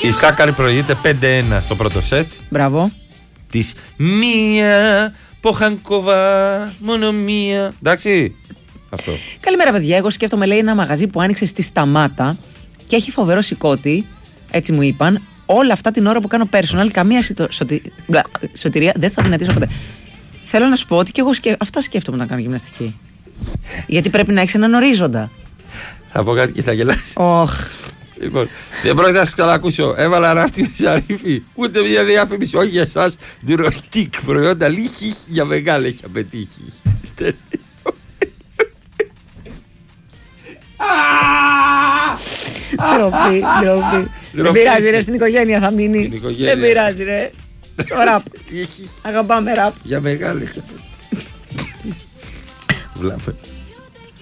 Η Σάκαρη προηγείται 5-1 στο πρώτο σετ. Μπράβο. Της μία Ποχανκόβα, μόνο μία. Εντάξει. Αυτό. Καλημέρα, παιδιά. Εγώ σκέφτομαι, λέει, ένα μαγαζί που άνοιξε στη Σταμάτα και έχει φοβερό σηκώτη. Έτσι μου είπαν. Όλα αυτά την ώρα που κάνω personal, καμία σωτηρία δεν θα δυνατήσω ποτέ. Θέλω να σου πω ότι και εγώ αυτά σκέφτομαι να κάνω γυμναστική. Γιατί πρέπει να έχεις έναν ορίζοντα. Θα πω κάτι και θα γελάσει. Λοιπόν, δεν πρόκειται να σας ξανακούσω. Έβαλα ράφτη Ζαρίφη. Ούτε μια διαφήμιση. Όχι για εσάς. Διροϊτικ προϊόντα λίγη για μεγάλα έχει απετύχει. Ντροπή. Δεν πειράζει, ρε, στην οικογένεια θα μείνει. Δεν πειράζει, ρε. Ραπ. Αγαπάμε ραπ. Για μεγάλα έχει απετύχει. Βλάπε.